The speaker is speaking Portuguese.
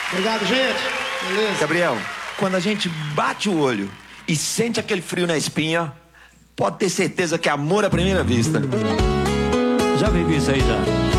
Obrigado, gente. Beleza. Gabriel, quando a gente bate o olho e sente aquele frio na espinha, pode ter certeza que é amor à primeira vista. Já vivi isso aí já.